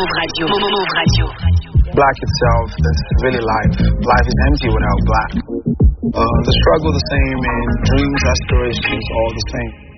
Move Radio. Move Radio. Black itself is really life. Life is empty without black. The struggle the same and dreams, aspirations, all the same.